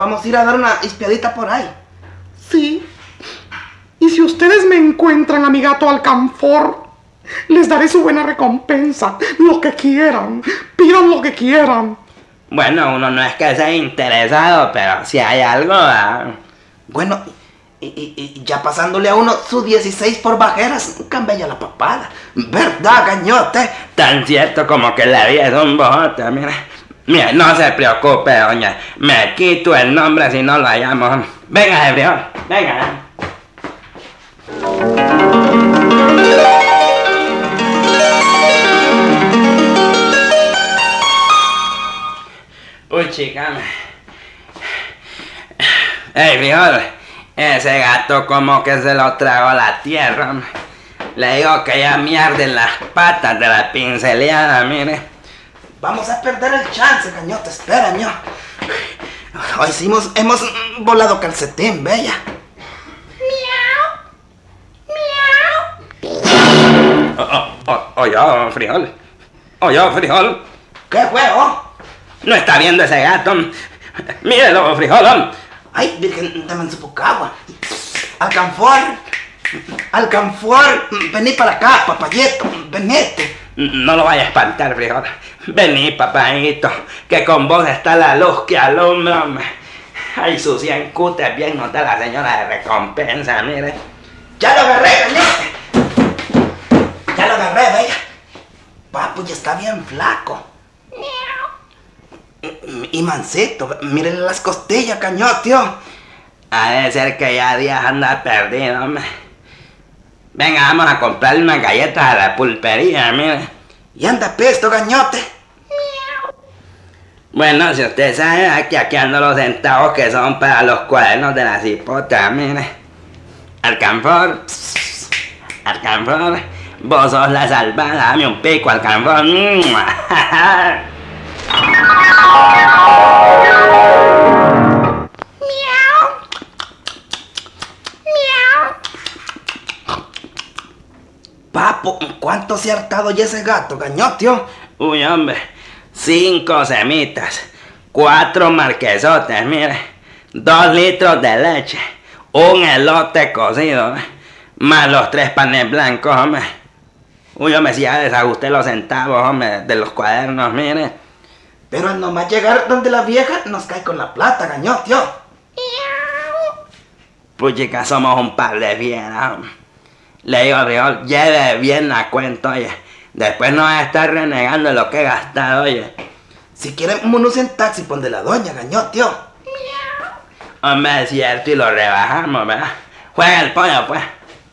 Vamos a ir a dar una espiadita por ahí. Sí. Y si ustedes me encuentran a mi gato Alcanfor, les daré su buena recompensa. Lo que quieran. Pidan lo que quieran. Bueno, uno no es que sea interesado, pero si hay algo... Bueno, y ya pasándole a uno su 16 por bajeras, cambia la papada. ¿Verdad, Gañote? Tan cierto como que la vida es un bojote, mire. Mire, no se preocupe, doña. Me quito el nombre si no lo llamo. Venga, de frijol, venga. Uy, chica. Ey, frijol. Ese gato como que se lo tragó la tierra. Le digo que ya me arden las patas de la pinceleada, mire. Vamos a perder el chance, Gañote. Espera, ño. Hoy sí hemos volado calcetín, bella. Oye, frijol. Oye, frijol. ¿Qué fue, oh? No está viendo ese gato. Mírelo, frijol. Ay, virgen, dame en su pocagua. Alcanfor, vení para acá, papayito, venete. No lo vaya a espantar, frijol. Vení, papayito, que con vos está la luz que alumbra. Ay, su ciancute bien nota la señora de recompensa, mire. Ya lo agarré, Gañote. Ya lo agarré, bella. Papu, ya está bien flaco. Y mancito, mírenle las costillas, Gañote. Ha de ser que ya días anda perdido, hombre. Venga, vamos a comprarle unas galletas a la pulpería, mire. Y anda pesto, Gañote. Bueno, si usted sabe, aquí ando los centavos que son para los cuadernos de la cipota, mire. Alcanfor, vos sos la salvada, dame un pico, Alcanfor. Papo, ¿cuánto se ha hartado ya ese gato, Gañote? Uy, hombre, 5 semitas, 4 marquesotes, mire, 2 litros de leche, un elote cocido, más los 3 panes blancos, hombre. Uy, hombre, si ya desajusté los centavos, hombre, de los cuadernos, mire. Pero al nomás llegar donde la vieja nos cae con la plata, Gañote. Pues chicas, somos un par de fieras. Le digo, frijol, lleve bien la cuenta, oye. Después no va a estar renegando lo que he gastado, oye. Si quieren, monos en taxi, pon de la doña, Gañote. Hombre, es cierto, y lo rebajamos, ¿verdad? Juega el pollo, pues.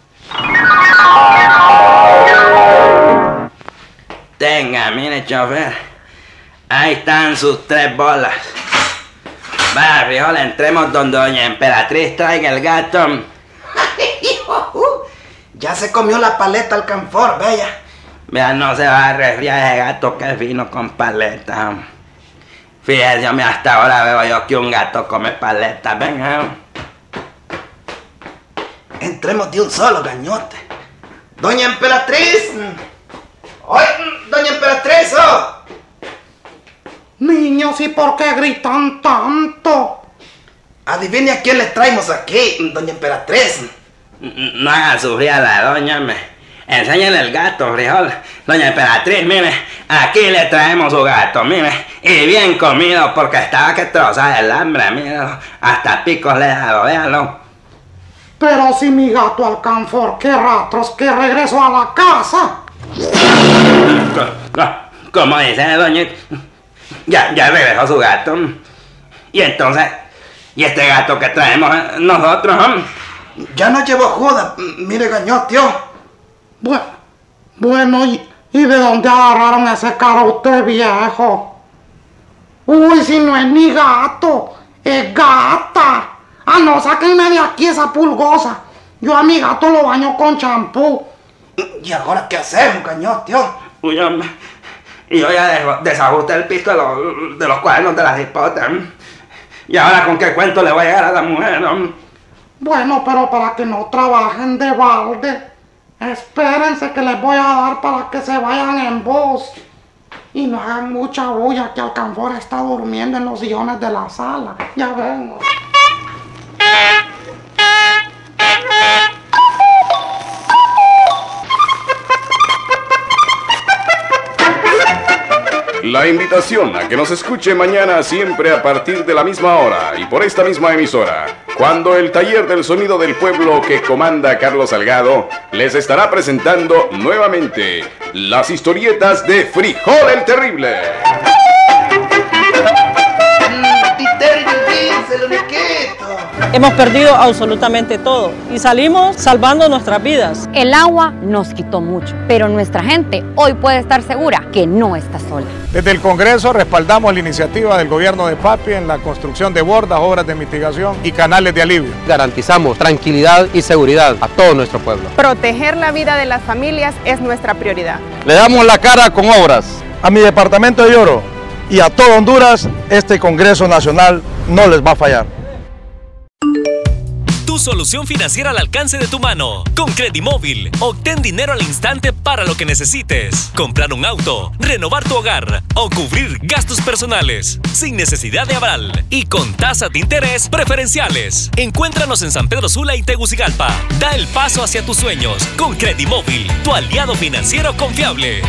Tenga, mire, chofer. Ahí están sus 3 bolas. Vaya, frijol, entremos donde doña Emperatriz traiga el gato. Ya se comió la paleta Alcanfor, bella. Vea, no se va a resfriar ese gato que es vino con paleta. Fíjese, hombre, hasta ahora veo yo que un gato come paleta. Venga. Entremos de un solo, Gañote. Doña Emperatriz. ¡Oye, doña Emperatriz! Oh. Niños, ¿y por qué gritan tanto? Adivine a quién le traemos aquí, doña Emperatriz. No haga sufrir a la doña, me. Enséñale el gato, frijol. Doña Emperatriz, mire, aquí le traemos su gato, mire. Y bien comido, porque estaba que trozaba el hambre, mire. Hasta picos le he dado, véalo. Pero si mi gato Alcanfor, qué ratos que regresó a la casa. Como dice doña, ya regresó su gato. Y entonces, ¿y este gato que traemos nosotros? Ya no llevo joda, mire, Gañote. Bueno, ¿y de dónde agarraron ese carote viejo? Uy, si no es ni gato, es gata. Ah, no, sáquenme de aquí esa pulgosa. Yo a mi gato lo baño con champú. ¿Y ahora qué hacemos, Gañote? Uy, hombre. Y yo ya desajusté el pisto de los cuadernos de las hipotas. ¿Y ahora con qué cuento le voy a llegar a la mujer? Bueno, pero para que no trabajen de balde, espérense que les voy a dar para que se vayan en voz. Y no hagan mucha bulla que Alcanfor está durmiendo en los sillones de la sala. Ya vengo. La invitación a que nos escuche mañana siempre a partir de la misma hora y por esta misma emisora, cuando el taller del sonido del pueblo que comanda Carlos Salgado les estará presentando nuevamente las historietas de Frijol el Terrible. Hemos perdido absolutamente todo y salimos salvando nuestras vidas. El agua nos quitó mucho, pero nuestra gente hoy puede estar segura que no está sola. Desde el Congreso respaldamos la iniciativa del gobierno de Papi en la construcción de bordas, obras de mitigación y canales de alivio. Garantizamos tranquilidad y seguridad a todo nuestro pueblo. Proteger la vida de las familias es nuestra prioridad. Le damos la cara con obras. A mi departamento de Lloro y a todo Honduras, este Congreso Nacional no les va a fallar. Tu solución financiera al alcance de tu mano. Con Credimóvil, obtén dinero al instante para lo que necesites. Comprar un auto, renovar tu hogar o cubrir gastos personales. Sin necesidad de aval y con tasas de interés preferenciales. Encuéntranos en San Pedro Sula y Tegucigalpa. Da el paso hacia tus sueños con Credimóvil, tu aliado financiero confiable.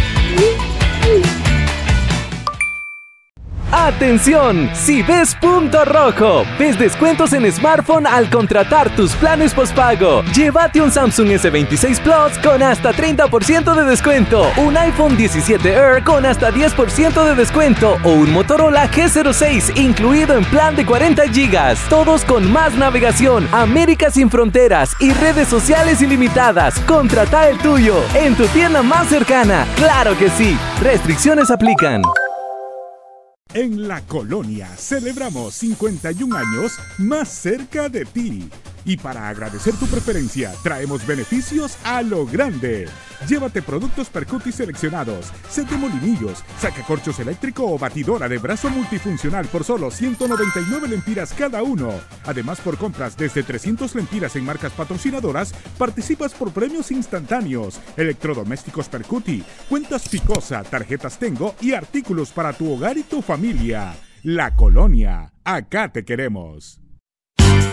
¡Atención! Si ves punto rojo, ves descuentos en smartphone al contratar tus planes postpago. Llévate un Samsung S26 Plus con hasta 30% de descuento, un iPhone 17 Air con hasta 10% de descuento o un Motorola G06 incluido en plan de 40 GB. Todos con más navegación, América sin fronteras y redes sociales ilimitadas. Contrata el tuyo en tu tienda más cercana. ¡Claro que sí! Restricciones aplican. En La Colonia celebramos 51 años más cerca de ti. Y para agradecer tu preferencia, traemos beneficios a lo grande. Llévate productos Percuti seleccionados, set de molinillos, sacacorchos eléctrico o batidora de brazo multifuncional por solo 199 lempiras cada uno. Además, por compras desde 300 lempiras en marcas patrocinadoras, participas por premios instantáneos, electrodomésticos Percuti, cuentas Picosa, tarjetas Tengo y artículos para tu hogar y tu familia. La Colonia, acá te queremos.